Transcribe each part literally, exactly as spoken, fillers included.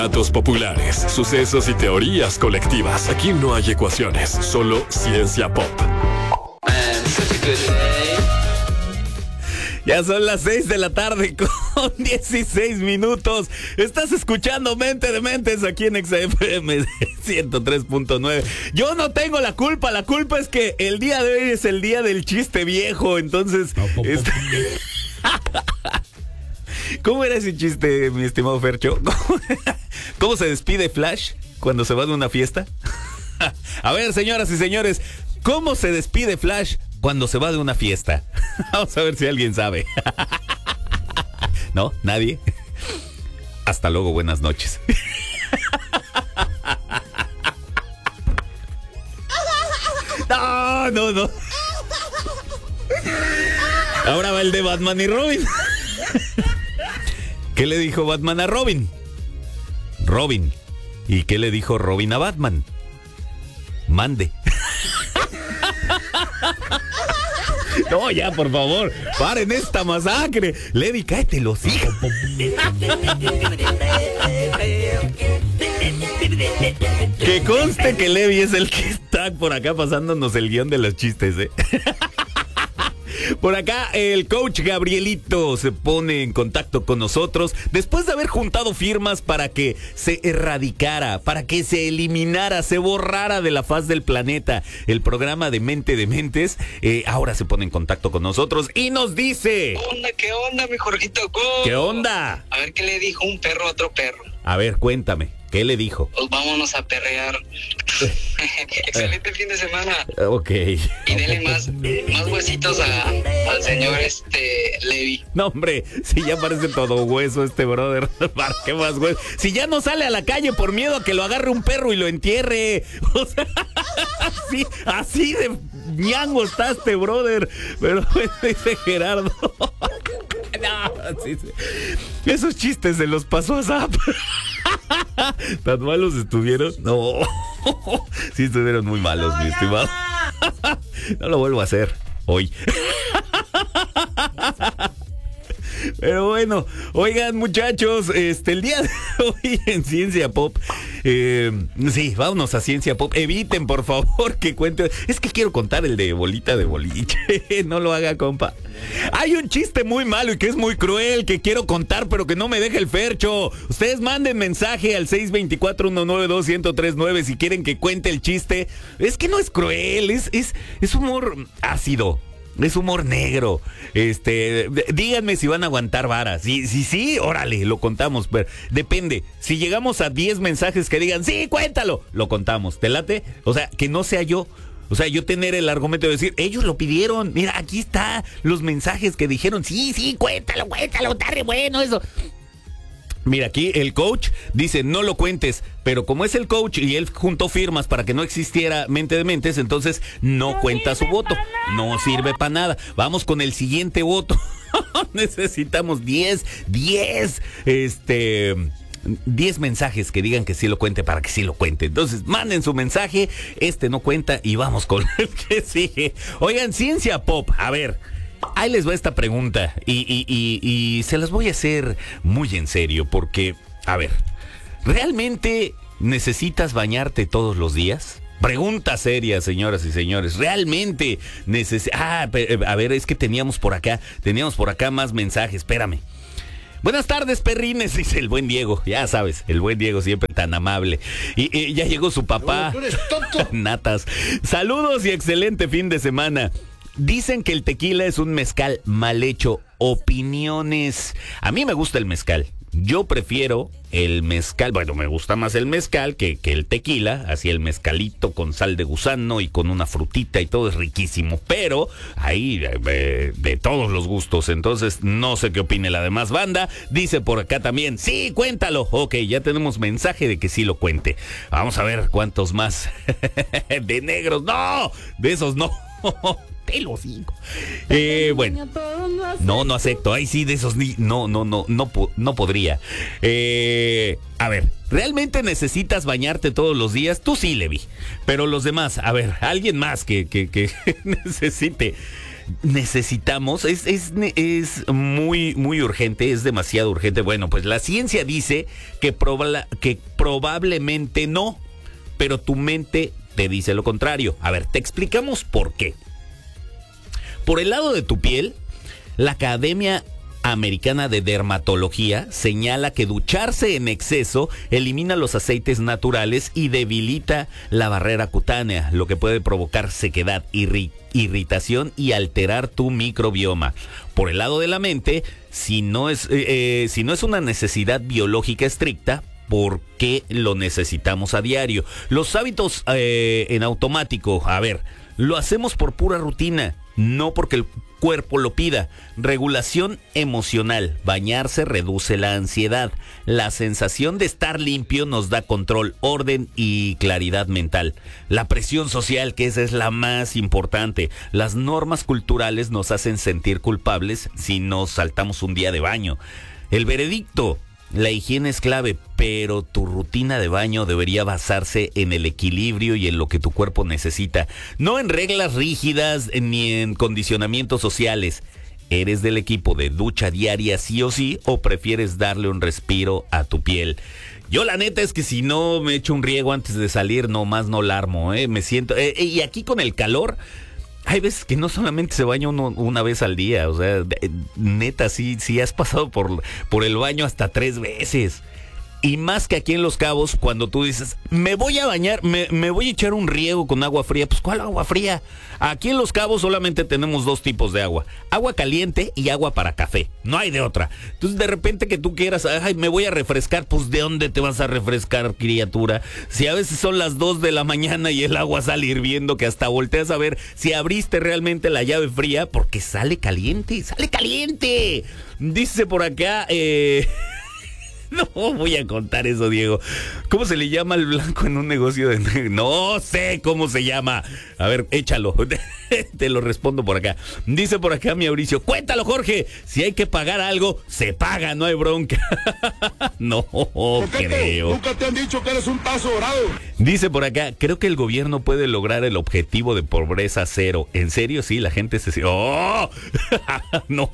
Datos populares, sucesos y teorías colectivas. Aquí no hay ecuaciones, solo ciencia pop. Ya son las seis de la tarde con dieciséis minutos. Estás escuchando Mente de Mentes aquí en X F M ciento tres punto nueve. Yo no tengo la culpa, la culpa es que el día de hoy es el día del chiste viejo, entonces... Este... ¿Cómo era ese chiste, mi estimado Fercho? ¿Cómo, ¿Cómo se despide Flash cuando se va de una fiesta? A ver, señoras y señores, ¿cómo se despide Flash cuando se va de una fiesta? Vamos a ver si alguien sabe. ¿No? ¿Nadie? Hasta luego, buenas noches. No, no, no. Ahora va el de Batman y Robin. ¿Qué le dijo Batman a Robin? Robin. ¿Y qué le dijo Robin a Batman? Mande. No, ya, por favor, paren esta masacre. Levi, cállate los hijos. Que conste que Levi es el que está por acá pasándonos el guión de los chistes, ¿eh? Por acá el coach Gabrielito se pone en contacto con nosotros después de haber juntado firmas para que se erradicara, para que se eliminara, se borrara de la faz del planeta el programa de Mente de Mentes. Eh, ahora se pone en contacto con nosotros y nos dice... ¿Qué onda, qué onda, mi Jorgito? ¿Cómo? ¿Qué onda? A ver, ¿qué le dijo un perro a otro perro? A ver, cuéntame, ¿qué le dijo? Pues vámonos a perrear. Excelente fin de semana. Ok. Y dele más, más huesitos a, al señor este Levi. No, hombre, si ya parece todo hueso este brother. ¿Para qué más hueso? Si ya no sale a la calle por miedo a que lo agarre un perro y lo entierre. O sea, así, así de ñango está este brother. Pero dice Gerardo. No, sí, sí. Esos chistes se los pasó a Zap. ¿Tan malos estuvieron? No. Sí estuvieron muy malos, mi estimado. No lo vuelvo a hacer hoy. Pero bueno, oigan muchachos, este el día de hoy en Ciencia Pop, eh, sí, vámonos a Ciencia Pop. Eviten por favor que cuente. Es que quiero contar el de bolita de boliche. No lo haga, compa. Hay un chiste muy malo y que es muy cruel que quiero contar, pero que no me deja el Fercho. Ustedes manden mensaje al seis dos cuatro, uno nueve dos, uno cero tres nueve si quieren que cuente el chiste. Es que no es cruel, es, es, es humor ácido. Es humor negro. Este, díganme si van a aguantar varas. Si sí, sí, órale, lo contamos. Pero depende. Si llegamos a diez mensajes que digan, sí, cuéntalo, lo contamos. ¿Te late? O sea, que no sea yo. O sea, yo tener el argumento de decir, ellos lo pidieron. Mira, aquí está los mensajes que dijeron, sí, sí, cuéntalo, cuéntalo, está re bueno eso. Mira, aquí el coach dice, no lo cuentes, pero como es el coach y él juntó firmas para que no existiera Mente de Mentes, entonces no, no cuenta su voto, no sirve para nada. Vamos con el siguiente voto. Necesitamos diez, diez, este... diez mensajes que digan que sí lo cuente para que sí lo cuente. Entonces, manden su mensaje, este no cuenta y vamos con el que sigue. Oigan, Ciencia Pop, a ver... Ahí les va esta pregunta y, y, y, y se las voy a hacer muy en serio porque, a ver, ¿realmente necesitas bañarte todos los días? Pregunta seria, señoras y señores. ¿Realmente necesitas? Ah, a ver, es que teníamos por acá, teníamos por acá más mensajes, espérame. Buenas tardes, perrines, dice el buen Diego. Ya sabes, el buen Diego siempre tan amable. Y, y ya llegó su papá. No, tú eres tonto. Natas. Saludos y excelente fin de semana. Dicen que el tequila es un mezcal mal hecho. Opiniones. A mí me gusta el mezcal. Yo prefiero el mezcal, bueno, me gusta más el mezcal que, que el tequila, así el mezcalito con sal de gusano y con una frutita y todo es riquísimo, pero ahí eh, de todos los gustos, entonces no sé qué opine la demás banda. Dice por acá también, sí, cuéntalo. Ok, ya tenemos mensaje de que sí lo cuente. Vamos a ver cuántos más. De negros, no, de esos no. Los cinco. Eh, bueno, no, no acepto. Ay, sí, de esos ni, no, no, no, no, no podría. Eh, a ver, ¿realmente necesitas bañarte todos los días? Tú sí, Levi. Pero los demás, a ver, alguien más que, que, que necesite. necesitamos, es, es, es muy, muy urgente, es demasiado urgente. Bueno, pues la ciencia dice que, proba, que probablemente no, pero tu mente te dice lo contrario. A ver, te explicamos por qué. Por el lado de tu piel, la Academia Americana de Dermatología señala que ducharse en exceso elimina los aceites naturales y debilita la barrera cutánea, lo que puede provocar sequedad, irri- irritación y alterar tu microbioma. Por el lado de la mente, si no es, eh, eh, si no es una necesidad biológica estricta, ¿por qué lo necesitamos a diario? Los hábitos eh, en automático, a ver, lo hacemos por pura rutina, no porque el cuerpo lo pida. Regulación emocional. Bañarse reduce la ansiedad. La sensación de estar limpio nos da control, orden y claridad mental. La presión social, que esa es la más importante. Las normas culturales nos hacen sentir culpables si nos saltamos un día de baño. El veredicto: la higiene es clave, pero tu rutina de baño debería basarse en el equilibrio y en lo que tu cuerpo necesita, no en reglas rígidas ni en condicionamientos sociales. ¿Eres del equipo de ducha diaria sí o sí, o prefieres darle un respiro a tu piel? Yo la neta es que si no me echo un riego antes de salir, nomás no la armo, ¿eh? Me siento... Eh, y aquí con el calor... Hay veces que no solamente se baña uno una vez al día, o sea, neta, sí, sí has pasado por, por el baño hasta tres veces. Y más que aquí en Los Cabos, cuando tú dices, me voy a bañar, me, me voy a echar un riego con agua fría. Pues, ¿cuál agua fría? Aquí en Los Cabos solamente tenemos dos tipos de agua. Agua caliente y agua para café. No hay de otra. Entonces, de repente que tú quieras, ay, me voy a refrescar. Pues, ¿de dónde te vas a refrescar, criatura? Si a veces son las dos de la mañana y el agua sale hirviendo, que hasta volteas a ver si abriste realmente la llave fría, porque sale caliente, sale caliente. Dice por acá, eh... No voy a contar eso, Diego. ¿Cómo se le llama al blanco en un negocio de... No sé cómo se llama. A ver, échalo. Te lo respondo por acá. Dice por acá mi Mauricio, cuéntalo, Jorge. Si hay que pagar algo, se paga, no hay bronca. No creo. Nunca te han dicho que eres un tazo dorado. Dice por acá, creo que el gobierno puede lograr el objetivo de pobreza cero. ¿En serio? Sí, la gente se... ¡Oh! No.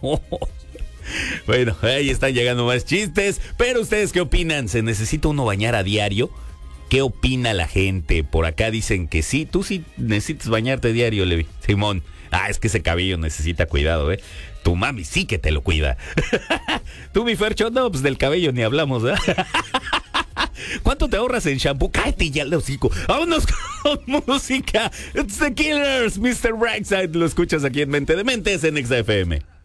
Bueno, ahí están llegando más chistes. Pero ¿ustedes qué opinan? ¿Se necesita uno bañar a diario? ¿Qué opina la gente? Por acá dicen que sí. Tú sí necesitas bañarte a diario, Levi. Simón. Ah, es que ese cabello necesita cuidado, ¿eh? Tu mami sí que te lo cuida. Tú, mi Fercho, no, pues del cabello ni hablamos, ¿eh? ¿Cuánto te ahorras en shampoo? Cállate ya el hocico. Vámonos con música. It's the Killers, mister Brightside. Lo escuchas aquí en Mente de Mentes en X F M.